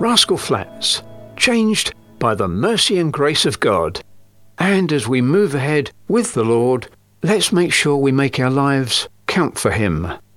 Rascal Flatts, changed by the mercy and grace of God. And as we move ahead with the Lord, let's make sure we make our lives count for Him.